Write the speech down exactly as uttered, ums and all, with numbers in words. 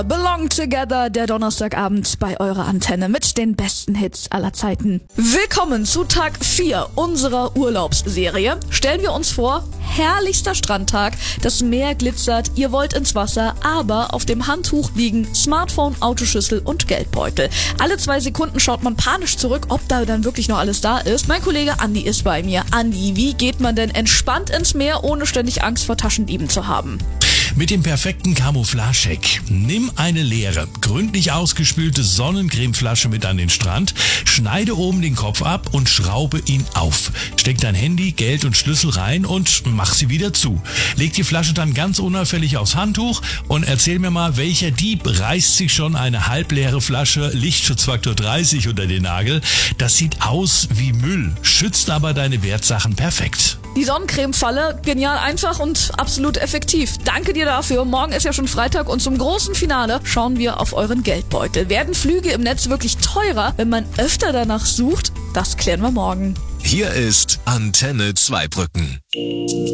Belong Together, der Donnerstagabend bei eurer Antenne mit den besten Hits aller Zeiten. Willkommen zu Tag vier unserer Urlaubsserie. Stellen wir uns vor, herrlichster Strandtag, das Meer glitzert, ihr wollt ins Wasser, aber auf dem Handtuch liegen Smartphone, Autoschlüssel und Geldbeutel. Alle zwei Sekunden schaut man panisch zurück, ob da dann wirklich noch alles da ist. Mein Kollege Andi ist bei mir. Andi, wie geht man denn entspannt ins Meer, ohne ständig Angst vor Taschendieben zu haben? Mit dem perfekten Camouflage-Hack. Nimm eine leere, gründlich ausgespülte Sonnencremeflasche mit an den Strand, schneide oben den Kopf ab und schraube ihn auf. Steck dein Handy, Geld und Schlüssel rein und mach sie wieder zu. Leg die Flasche dann ganz unauffällig aufs Handtuch und erzähl mir mal, welcher Dieb reißt sich schon eine halbleere Flasche Lichtschutzfaktor dreißig unter den Nagel. Das sieht aus wie Müll, schützt aber deine Wertsachen perfekt. Die Sonnencreme-Falle, genial einfach und absolut effektiv. Danke dir dafür. Morgen ist ja schon Freitag und zum großen Finale schauen wir auf euren Geldbeutel. Werden Flüge im Netz wirklich teurer, wenn man öfter danach sucht? Das klären wir morgen. Hier ist Antenne Zweibrücken.